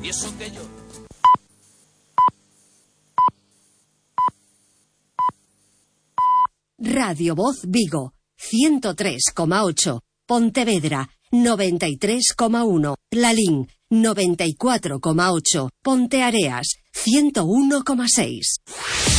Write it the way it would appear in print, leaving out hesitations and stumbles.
eso que yo... Radio Voz Vigo, 103,8. Pontevedra, 93,1. Lalín, 94,8. Ponteareas, 101,6.